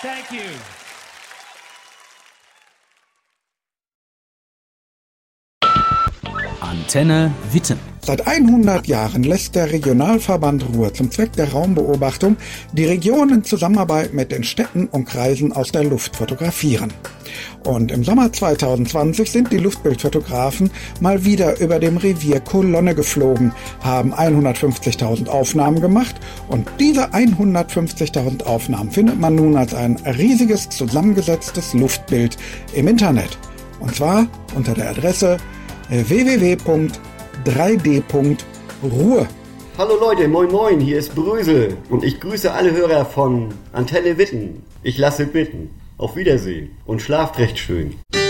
Thank you. Antenne Witten. Seit 100 Jahren lässt der Regionalverband Ruhr zum Zweck der Raumbeobachtung die Region in Zusammenarbeit mit den Städten und Kreisen aus der Luft fotografieren. Und im Sommer 2020 sind die Luftbildfotografen mal wieder über dem Revier Kolonne geflogen, haben 150.000 Aufnahmen gemacht und diese 150.000 Aufnahmen findet man nun als ein riesiges zusammengesetztes Luftbild im Internet. Und zwar unter der Adresse www.3d.ruhr. Hallo Leute, moin moin, hier ist Brösel und ich grüße alle Hörer von Antenne Witten. Ich lasse bitten. Auf Wiedersehen und schlaft recht schön.